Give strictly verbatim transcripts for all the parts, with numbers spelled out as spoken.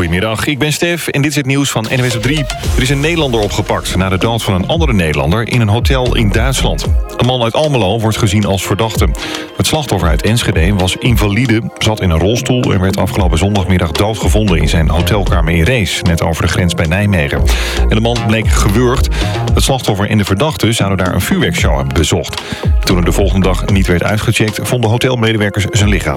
Goedemiddag, ik ben Stef en dit is het nieuws van N O S op drie. Er is een Nederlander opgepakt na de dood van een andere Nederlander in een hotel in Duitsland. Een man uit Almelo wordt gezien als verdachte. Het slachtoffer uit Enschede was invalide, zat in een rolstoel en werd afgelopen zondagmiddag doodgevonden in zijn hotelkamer in Rees, net over de grens bij Nijmegen. En de man bleek gewurgd. Het slachtoffer en de verdachte zouden daar een vuurwerkshow hebben bezocht. Toen er de volgende dag niet werd uitgecheckt, vonden hotelmedewerkers zijn lichaam.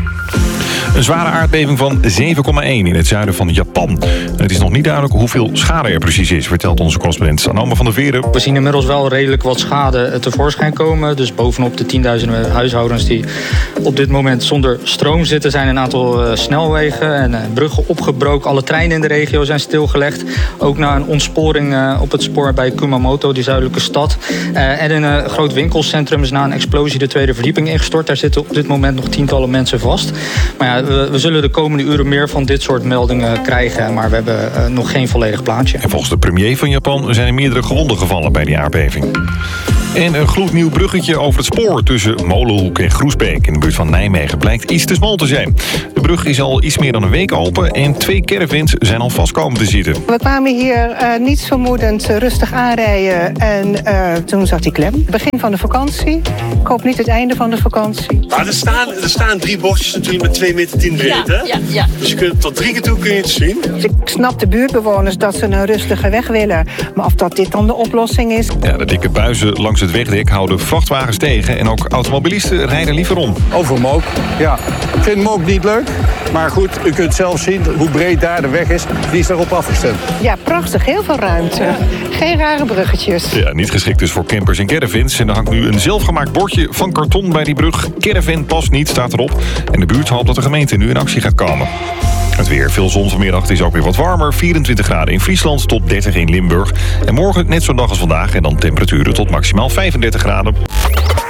Een zware aardbeving van zeven komma één in het zuiden van Japan. Het is nog niet duidelijk hoeveel schade er precies is, vertelt onze correspondent Anoma van der Veeren. We zien inmiddels wel redelijk wat schade tevoorschijn komen. Dus bovenop de tienduizenden huishoudens die op dit moment zonder stroom zitten, zijn een aantal uh, snelwegen en uh, bruggen opgebroken. Alle treinen in de regio zijn stilgelegd. Ook na een ontsporing uh, op het spoor bij Kumamoto, die zuidelijke stad. Uh, en in een groot winkelcentrum is na een explosie de tweede verdieping ingestort. Daar zitten op dit moment nog tientallen mensen vast. Maar ja, we, we zullen de komende uren meer van dit soort meldingen krijgen. Maar we hebben uh, nog geen volledig plaatje. En volgens de premier van Japan zijn er meerdere gewonden gevallen bij die aardbeving. En een gloednieuw bruggetje over het spoor tussen Molenhoek en Groesbeek in de buurt van Nijmegen blijkt iets te smal te zijn. De brug is al iets meer dan een week open en twee caravans zijn al vast komen te zitten. We kwamen hier uh, niets vermoedend uh, rustig aanrijden en uh, toen zat die klem. Begin van de vakantie. Ik hoop niet het einde van de vakantie. Maar er staan, er staan drie bordjes natuurlijk met twee meter tien breed, hè? Ja, ja. Dus je kunt tot drie keer toe kun je het zien. Ik snap de buurtbewoners dat ze een rustige weg willen. Maar of dat dit dan de oplossing is? Ja, de dikke buizen langs het wegdek houden vrachtwagens tegen en ook automobilisten rijden liever om. Over Mook, ja. Ik vind Mook niet leuk, maar goed, u kunt zelf zien hoe breed daar de weg is. Die is daarop afgestemd. Ja, prachtig. Heel veel ruimte. Geen rare bruggetjes. Ja, niet geschikt dus voor campers en caravans. En er hangt nu een zelfgemaakt bordje van karton bij die brug. Caravan past niet, staat erop. En de buurt hoopt dat de gemeente nu in actie gaat komen. Het weer, veel zon vanmiddag, het is ook weer wat warmer. vierentwintig graden in Friesland tot dertig in Limburg. En morgen net zo'n dag als vandaag en dan temperaturen tot maximaal vijfendertig graden.